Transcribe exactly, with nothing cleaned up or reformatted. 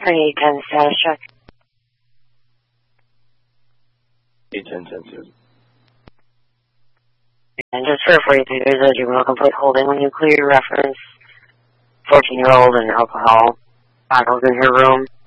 I need ten status check. eight ten ten two. And just for forty-three visitors, you will complete holding when you clear your reference. fourteen-year-old and alcohol bottles in her room.